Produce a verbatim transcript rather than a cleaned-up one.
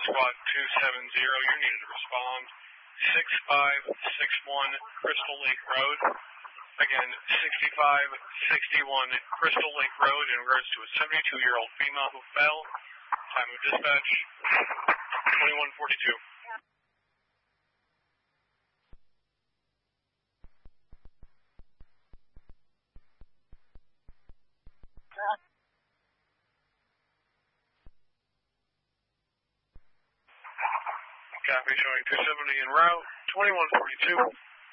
Squad two seven zero, you're needed to respond. six five six one Crystal Lake Road. Again, sixty-five sixty-one Crystal Lake Road in regards to a seventy-two-year-old female who fell. Time of dispatch, twenty-one forty-two. Copy, showing two seventy en route, twenty-one forty-two.